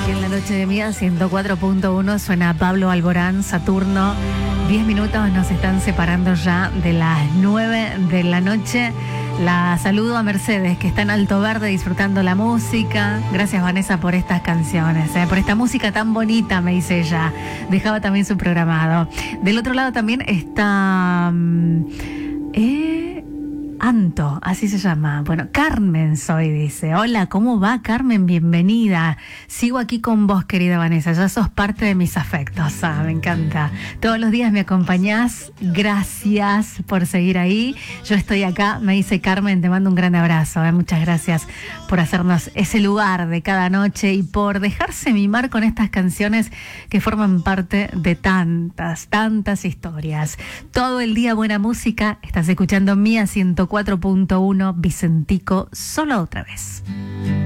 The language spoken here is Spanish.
Y en la noche de Mía 104.1 suena Pablo Alborán, Saturno. 10 minutos nos están separando ya de las 9 de la noche. La saludo a Mercedes, que está en Alto Verde disfrutando la música. Gracias, Vanessa, por estas canciones, por esta música tan bonita, me dice ella. Dejaba también su programado. Del otro lado también está... Anto, así se llama. Bueno, Carmen soy, dice. Hola, ¿cómo va, Carmen? Bienvenida. Sigo aquí con vos, querida Vanessa. Ya sos parte de mis afectos. Me encanta. Todos los días me acompañás. Gracias por seguir ahí. Yo estoy acá, me dice Carmen. Te mando un gran abrazo. Muchas gracias por hacernos ese lugar de cada noche y por dejarse mimar con estas canciones que forman parte de tantas historias. Todo el día buena música. Estás escuchando Mía 104.1, Vicentico, solo otra vez.